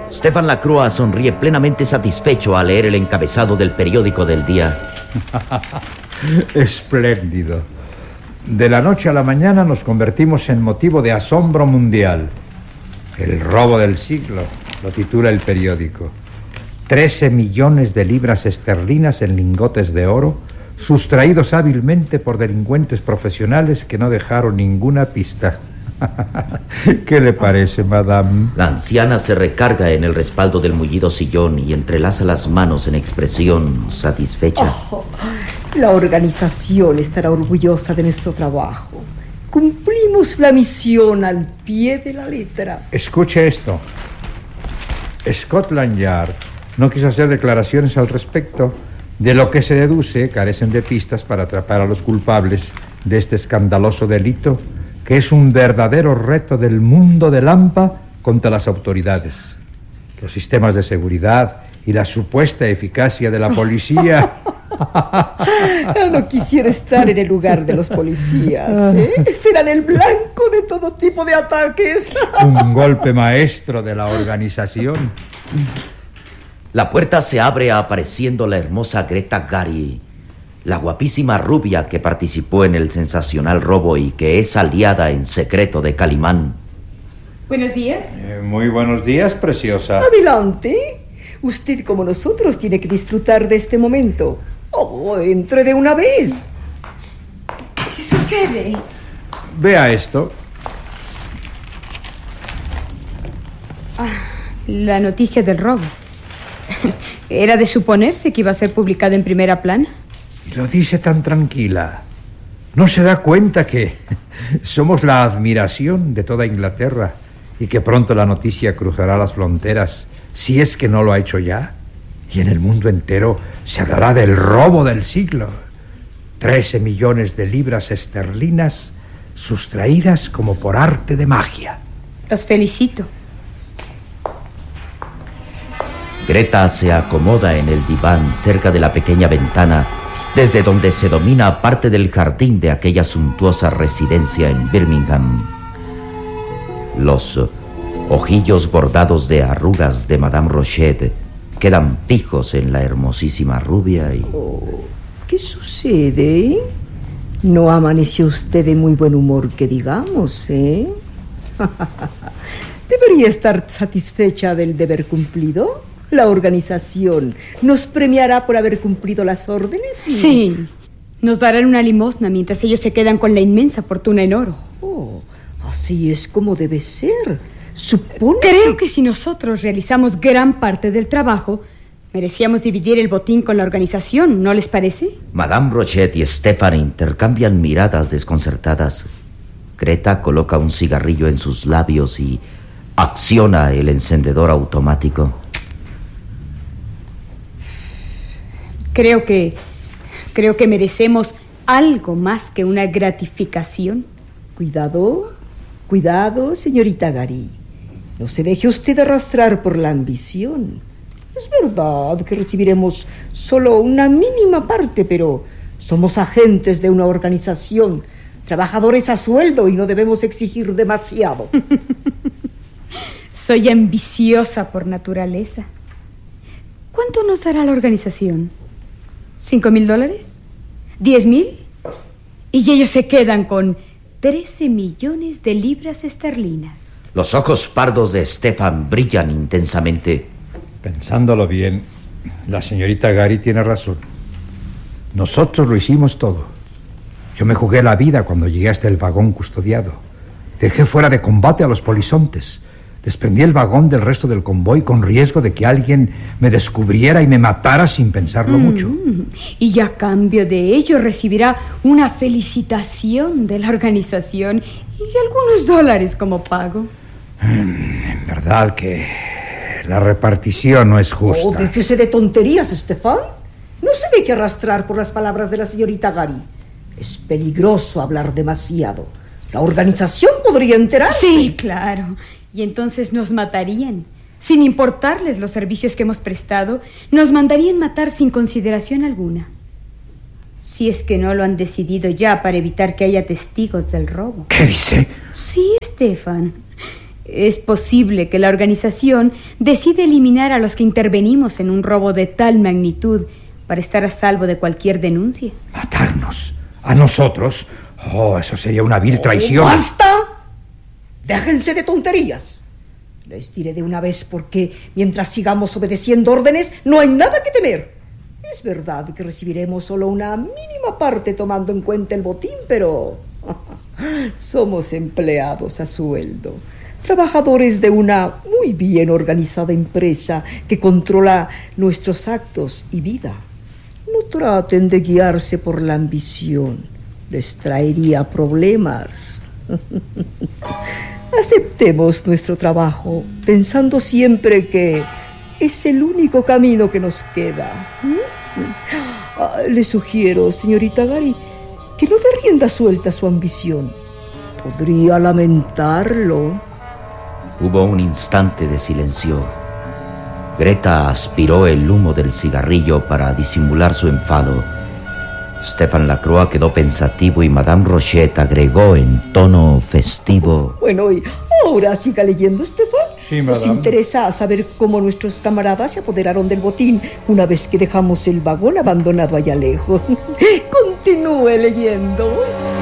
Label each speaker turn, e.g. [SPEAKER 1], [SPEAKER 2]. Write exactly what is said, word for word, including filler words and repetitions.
[SPEAKER 1] Stefan Lacroix sonríe plenamente satisfecho al leer el encabezado del periódico del día.
[SPEAKER 2] Espléndido. De la noche a la mañana nos convertimos en motivo de asombro mundial. El robo del siglo, lo titula el periódico. Trece millones de libras esterlinas en lingotes de oro, sustraídos hábilmente por delincuentes profesionales que no dejaron ninguna pista. ¿Qué le parece, madame?
[SPEAKER 1] La anciana se recarga en el respaldo del mullido sillón y entrelaza las manos en expresión satisfecha.
[SPEAKER 3] Oh, la organización estará orgullosa de nuestro trabajo. Cumplimos la misión al pie de la letra.
[SPEAKER 2] Escuche esto. Scotland Yard no quiso hacer declaraciones al respecto, de lo que se deduce carecen de pistas para atrapar a los culpables de este escandaloso delito, que es un verdadero reto del mundo de Lampa contra las autoridades. Los sistemas de seguridad y la supuesta eficacia de la policía.
[SPEAKER 3] No quisiera estar en el lugar de los policías, ¿eh? Serán el blanco de todo tipo de ataques.
[SPEAKER 2] Un golpe maestro de la organización.
[SPEAKER 1] La puerta se abre apareciendo la hermosa Greta Gary, la guapísima rubia que participó en el sensacional robo y que es aliada en secreto de Calimán.
[SPEAKER 4] Buenos días.
[SPEAKER 2] Eh, muy buenos días, preciosa.
[SPEAKER 3] Adelante. Usted, como nosotros, tiene que disfrutar de este momento. Oh, entre de una vez.
[SPEAKER 4] ¿Qué sucede?
[SPEAKER 2] Vea esto.
[SPEAKER 4] Ah, la noticia del robo. Era de suponerse que iba a ser publicada en primera plana.
[SPEAKER 2] Y lo dice tan tranquila. ¿No se da cuenta que somos la admiración de toda Inglaterra y que pronto la noticia cruzará las fronteras, si es que no lo ha hecho ya? Y en el mundo entero se hablará del robo del siglo. Trece millones de libras esterlinas sustraídas como por arte de magia.
[SPEAKER 4] Los felicito.
[SPEAKER 1] Greta se acomoda en el diván cerca de la pequeña ventana, desde donde se domina parte del jardín de aquella suntuosa residencia en Birmingham. Los ojillos bordados de arrugas de Madame Rochet quedan fijos en la hermosísima rubia y...
[SPEAKER 3] Oh, ¿qué sucede? No amaneció usted de muy buen humor, que digamos, ¿eh? Debería estar satisfecha del deber cumplido. La organización nos premiará por haber cumplido las órdenes. ¿Y?
[SPEAKER 4] Sí, nos darán una limosna mientras ellos se quedan con la inmensa fortuna en oro.
[SPEAKER 3] Oh, así es como debe ser. Supone
[SPEAKER 4] Creo que... que si nosotros realizamos gran parte del trabajo, merecíamos dividir el botín con la organización, ¿no les parece?
[SPEAKER 1] Madame Rochet y Stefan intercambian miradas desconcertadas. Greta coloca un cigarrillo en sus labios y acciona el encendedor automático.
[SPEAKER 4] Creo que... Creo que merecemos algo más que una gratificación.
[SPEAKER 3] Cuidado, cuidado, señorita Gary. No se deje usted arrastrar por la ambición. Es verdad que recibiremos solo una mínima parte, pero somos agentes de una organización, trabajadores a sueldo y no debemos exigir demasiado.
[SPEAKER 4] Soy ambiciosa por naturaleza. ¿Cuánto nos dará la organización? ¿Cinco mil dólares? ¿Diez mil? Y ellos se quedan con trece millones de libras esterlinas.
[SPEAKER 1] Los ojos pardos de Stefan brillan intensamente.
[SPEAKER 2] Pensándolo bien, la señorita Gary tiene razón. Nosotros lo hicimos todo. Yo me jugué la vida cuando llegué hasta el vagón custodiado. Dejé fuera de combate a los polizontes. Desprendí el vagón del resto del convoy con riesgo de que alguien me descubriera y me matara sin pensarlo mm, mucho.
[SPEAKER 4] Y a cambio de ello recibirá una felicitación de la organización y algunos dólares como pago.
[SPEAKER 2] En verdad que la repartición no es justa.
[SPEAKER 3] Oh, déjese de tonterías, Stefan. No se deje arrastrar por las palabras de la señorita Gary. Es peligroso hablar demasiado. La organización podría enterarse.
[SPEAKER 4] Sí, claro. Y entonces nos matarían. Sin importarles los servicios que hemos prestado, nos mandarían matar sin consideración alguna. Si es que no lo han decidido ya para evitar que haya testigos del robo.
[SPEAKER 2] ¿Qué dice?
[SPEAKER 4] Sí, Stefan. Es posible que la organización decida eliminar a los que intervenimos en un robo de tal magnitud para estar a salvo de cualquier denuncia.
[SPEAKER 2] ¿Matarnos? ¿A nosotros? Oh, eso sería una vil traición.
[SPEAKER 3] Oh, ¡basta! Déjense de tonterías. Les diré de una vez porque mientras sigamos obedeciendo órdenes no hay nada que temer. Es verdad que recibiremos solo una mínima parte tomando en cuenta el botín, pero somos empleados a sueldo, trabajadores de una muy bien organizada empresa que controla nuestros actos y vida. No traten de guiarse por la ambición, les traería problemas. Aceptemos nuestro trabajo pensando siempre que es el único camino que nos queda. Ah, le sugiero, señorita Gary, que no dé rienda suelta a su ambición. Podría lamentarlo.
[SPEAKER 1] Hubo un instante de silencio. Greta aspiró el humo del cigarrillo para disimular su enfado. Stefan Lacroix quedó pensativo y Madame Rochet agregó en tono festivo:
[SPEAKER 3] Bueno, y ahora siga leyendo, Stefan.
[SPEAKER 2] Sí,
[SPEAKER 3] Nos
[SPEAKER 2] madame.
[SPEAKER 3] interesa saber cómo nuestros camaradas se apoderaron del botín una vez que dejamos el vagón abandonado allá lejos. Continúe leyendo.